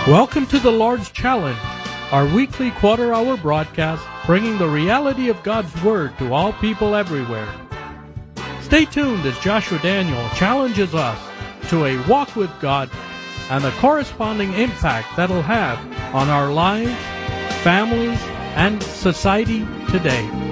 Welcome to the Lord's Challenge, our weekly quarter-hour broadcast bringing the reality of God's Word to all people everywhere. Stay tuned as Joshua Daniel challenges us to a walk with God and the corresponding impact that'll have on our lives, families, and society today.